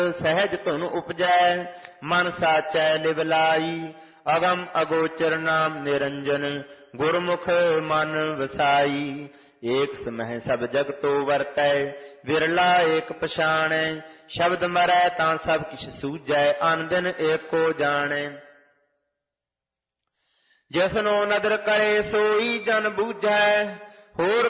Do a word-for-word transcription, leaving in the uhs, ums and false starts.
ਸਹਿਜ ਧੁਨ ਉਪਜੈ, ਮਨ ਸਾਚੈ ਲਿਵ ਲਾਈ। ਅਗਮ ਅਗੋਚਰ ਨਾਮ ਨਿਰੰਜਨ, ਗੁਰਮੁਖ ਮਨ ਵਸਾਈ। ਏਕ ਸਮਹਿ ਸਭ ਜਗਤੋ ਵਰਤੈ, ਵਿਰਲਾ ਏਕ ਪਛਾਣੈ। ਸ਼ਬਦ ਮਰੈ ਤਾਂ ਸਭ ਕਿਛ ਸੂਝੈ, ਅਨ ਦਿਨ ਏਕੋ ਜਾਣੈ। ਜਿਸਨੋ ਨਦਰ ਕਰੇ ਸੋਈ ਜਨ ਬੂਝੈ, ਹੋਰ